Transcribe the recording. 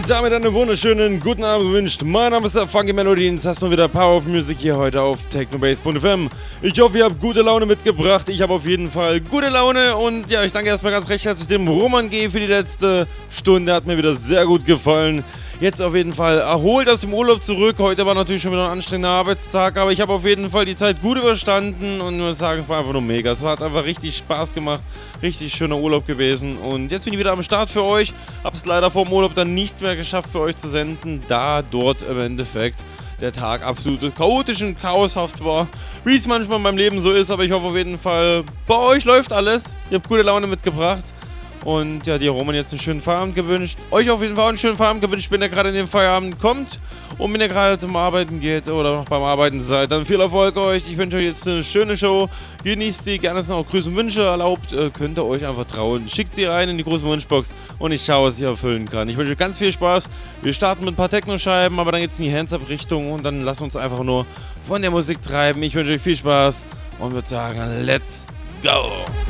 Und damit einen wunderschönen guten Abend gewünscht. Mein Name ist der Funky Melodies. Hast mal wieder Power of Music hier heute auf technobase.fm. Ich hoffe, ihr habt gute Laune mitgebracht. Ich habe auf jeden Fall gute Laune. Und ja, ich danke erstmal ganz recht herzlich dem Roman G. für die letzte Stunde. Hat mir wieder sehr gut gefallen. Jetzt auf jeden Fall erholt aus dem Urlaub zurück. Heute war natürlich schon wieder ein anstrengender Arbeitstag, aber ich habe auf jeden Fall die Zeit gut überstanden und muss sagen, es war einfach nur mega. Es hat einfach richtig Spaß gemacht, richtig schöner Urlaub gewesen und jetzt bin ich wieder am Start für euch. Habe es leider vor dem Urlaub dann nicht mehr geschafft für euch zu senden, da dort im Endeffekt der Tag absolut chaotisch und chaoshaft war, wie es manchmal in meinem Leben so ist, aber ich hoffe auf jeden Fall, bei euch läuft alles. Ihr habt gute Laune mitgebracht. Und ja, dir Roman jetzt einen schönen Feierabend gewünscht. Euch auf jeden Fall einen schönen Feierabend gewünscht, wenn ihr gerade in den Feierabend kommt. Und wenn ihr gerade zum Arbeiten geht oder noch beim Arbeiten seid, dann viel Erfolg euch. Ich wünsche euch jetzt eine schöne Show. Genießt die, gerne sind auch Grüße und Wünsche erlaubt. Könnt ihr euch einfach trauen. Schickt sie rein in die große Wunschbox und ich schaue, was ich erfüllen kann. Ich wünsche euch ganz viel Spaß. Wir starten mit ein paar Techno-Scheiben, aber dann geht es in die Hands-Up-Richtung und dann lasst uns einfach nur von der Musik treiben. Ich wünsche euch viel Spaß und würde sagen, let's go!